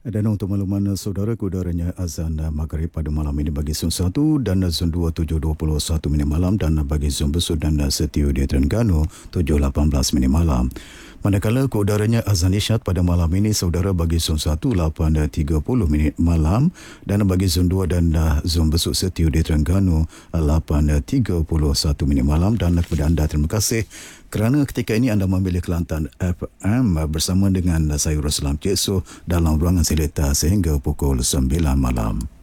Dan untuk makluman saudara, kudaranya azan maghrib pada malam ini bagi zon 1 dan zon 2 7.21 minit malam dan bagi zon besut dan setiu di Terengganu 7.18 minit malam. Manakala kudaranya azan isyarat pada malam ini saudara bagi zon 1 8.30 minit malam dan bagi zon 2 dan zon besut setiu di Terengganu 8.31 minit malam. Dan kepada anda terima kasih kerana ketika ini anda memilih Kelantan FM bersama dengan saya Ruslan Cik So dalam ruangan Selita sehingga pukul 9 malam.